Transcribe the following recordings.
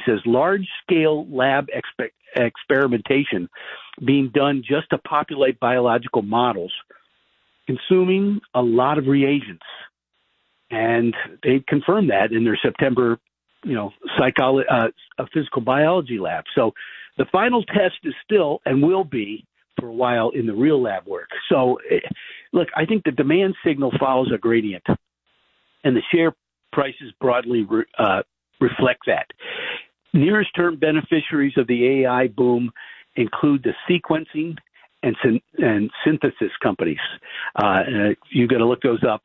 says large-scale lab experimentation being done just to populate biological models, consuming a lot of reagents. And they confirmed that in their September, physical biology lab. So the final test is still and will be for a while in the real lab work. So, look, I think the demand signal follows a gradient, and the share prices broadly reflect that. Nearest term beneficiaries of the AI boom include the sequencing and synthesis companies. You got to look those up.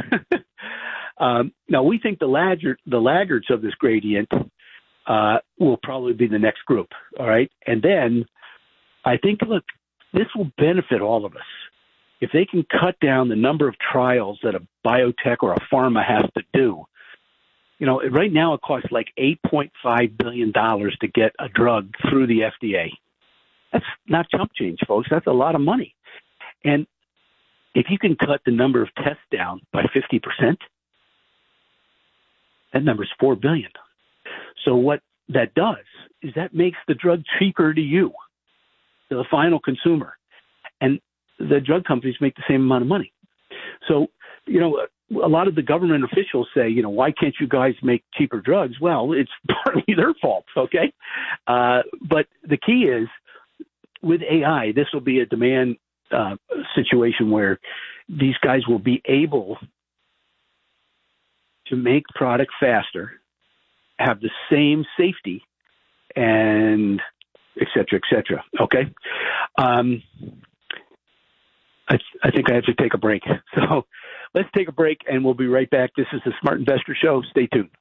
Now, we think the laggards of this gradient will probably be the next group. All right. And then I think, look, this will benefit all of us. If they can cut down the number of trials that a biotech or a pharma has to do, right now it costs like $8.5 billion to get a drug through the FDA. That's not chump change, folks. That's a lot of money. And if you can cut the number of tests down by 50%, that number is $4 billion. So what that does is that makes the drug cheaper to you, to the final consumer. And the drug companies make the same amount of money. So, a lot of the government officials say, why can't you guys make cheaper drugs? Well, it's partly their fault, okay? But the key is, with AI, this will be a demand situation where these guys will be able to make product faster, have the same safety, and et cetera, okay? I think I have to take a break. So let's take a break, and we'll be right back. This is the Smart Investor Show. Stay tuned.